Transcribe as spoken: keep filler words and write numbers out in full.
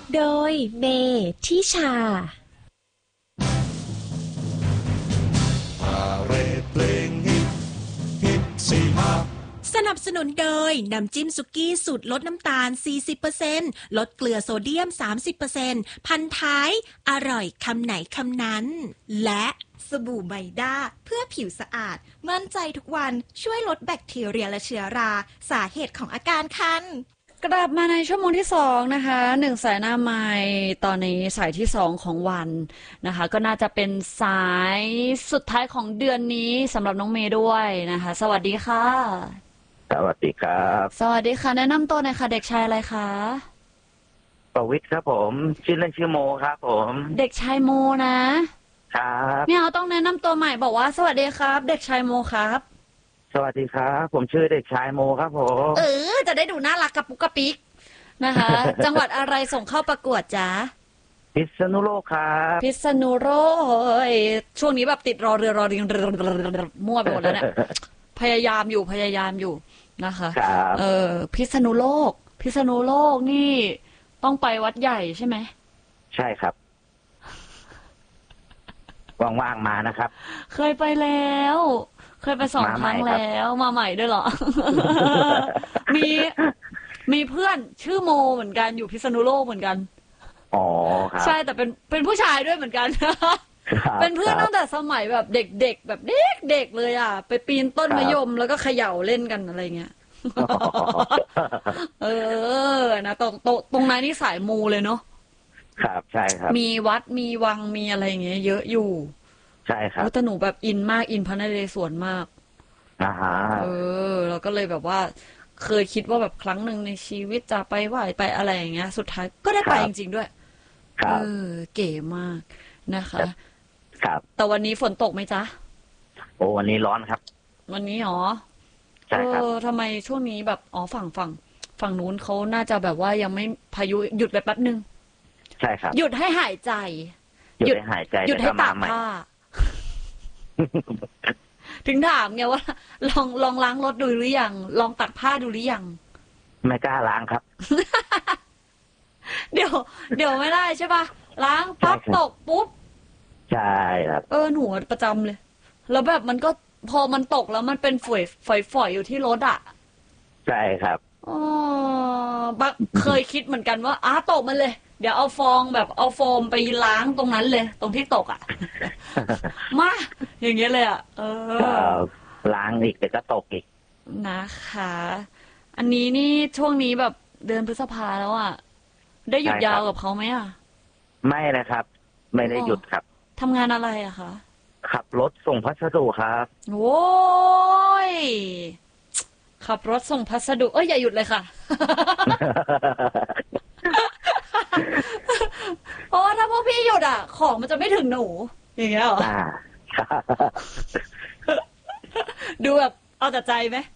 โดยเมทิชาสนับสนุนโดยน้ำจิ้มสุกี้สูตรลดน้ำตาล สี่สิบเปอร์เซ็นต์ ลดเกลือโซเดียม สามสิบเปอร์เซ็นต์ พันท้ายอร่อยคำไหนคำนั้นและสบู่ไบด้าเพื่อผิวสะอาดมั่นใจทุกวันช่วยลดแบคทีเรียและเชื้อราสาเหตุของอาการคันกลับมาในชั่วโมงที่สองนะคะหนึ่งสายหน้าไมค์ตอนนี้สายที่สองของวันนะคะก็น่าจะเป็นสายสุดท้ายของเดือนนี้สำหรับน้องเมย์ด้วยนะคะสวัสดีค่ะสวัสดีครับสวัสดีค่ะแนะนำตัวหน่อยค่ะเด็กชายอะไรคะประวิตรครับผมชื่อเล่นชื่อโมครับผมเด็กชายโมนะครับเนี่ยเราต้องแนะนำตัวใหม่บอกว่าสวัสดีครับเด็กชายโมครับสวัสดีครับผมชื่อเด็กชายโมครับผมเออจะได้ดูน่ารักกระปุกกระปิกนะคะ จังหวัดอะไรส่งเข้าประกวดจ๊ะพิษณุโลกครับพิษณุโลกช่วงนี้แบบติดรอเรือรอเรียงมั่วไปหมดแล้วเนี่ยพยายามอยู่พยายามอยู่นะคะเออพิษณุโลกพิษณุโลกนี่ต้องไปวัดใหญ่ใช่ไหมใช่ครับว่างๆมานะครับเคยไปแล้วเคยไปสองครั้งแล้วมาใหม่ด้วยเหรอ มีมีเพื่อนชื่อโมเหมือนกันอยู่พิษณุโลกเหมือนกันอ๋อครับใช่แต่เป็นเป็นผู้ชายด้วยเหมือนกันเป็นเพื่อนตั้งแต่สมัยแบบเด็กๆแบบเด็กๆเลยอ่ะไปปีนต้นมะยมแล้วก็เขย่าเล่นกันอะไรเงี้ยเออนะตรงตรงตรงนั้นนี่สายมูเลยเนาะครับใช่ครับมีวัดมีวังมีอะไรอย่างเงี้ยเยอะอยู่ใช่ครับแต่หนูแบบอินมากอินพระนเรศวรมากอ่าฮะเออเราก็เลยแบบว่าเคยคิดว่าแบบครั้งหนึ่งในชีวิตจะไปไหว้ไปอะไรอย่างเงี้ยสุดท้ายก็ได้ไปจริงๆด้วยเออเก๋มากนะคะครับแต่วันนี้ฝนตกไหมจ๊ะโอ้วันนี้ร้อนครับวันนี้หรอใช่ครับเออทำไมช่วงนี้แบบอ๋อฝั่งฝั่งฝั่งนู้นเขาน่าจะแบบว่ายังไม่พายุหยุดไปแป๊บนึงใช่ครับหยุดให้หายใจหยุดให้หายใจหยุดให้ตากผ้าถึงถามไงว่าลองลองล้างรถดูหรือยังลองตักผ้าดูหรือยังไม่กล้าล้างครับเดี๋ยวเดี๋ยวไม่ได้ใช่ป่ะล้างปั๊บตกปุ๊บใช่ครับเออหนูประจำเลยแล้วแบบมันก็พอมันตกแล้วมันเป็นฝอยฝอยฝอยอยู่ที่รถอ่ะใช่ครับอ๋อบักเคยคิดเหมือนกันว่าอ้าตกมันเลยเดี๋ยวเอาฟองแบบเอาโฟมไปล้างตรงนั้นเลยตรงที่ตกอ่ะ มาอย่างเงี้ยเลยอ่ะเออล้างอีกแต่ก็ตกอีกนะคะอันนี้นี่ช่วงนี้แบบเดือนพฤษภาแล้วอ่ะได้หยุดยาวกับเขาไหมอ่ะไม่นะครับไม่ได้หยุดครับทำงานอะไรอะคะขับรถส่งพัสดุครับโว้ยขับรถส่งพัสดุเอ้ยอย่าหยุดเลยค่ะ เพราะว่าถ้าพวกพี่หยุดอ่ะของมันจะไม่ถึงหนูอย่างเงี้ยหรอดูแบบเอาแต่ใจไหม